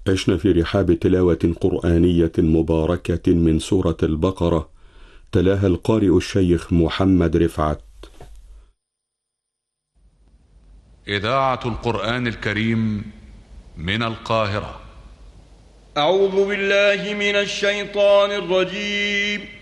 عشنا في رحاب تلاوة قرآنية مباركة من سورة البقرة، تلاها القارئ الشيخ محمد رفعت. إذاعة القرآن الكريم من القاهرة. أعوذ بالله من الشيطان الرجيم.